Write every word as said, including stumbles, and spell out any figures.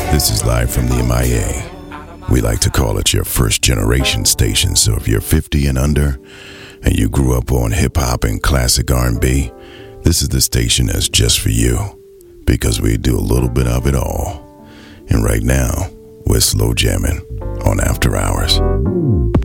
This is live from the M I A. We like to call it your first generation station, so if you're fifty and under and you grew up on hip hop and classic R and B, this is the station that's just for you, because we do a little bit of it all. And right now, we're slow jamming on After Hours.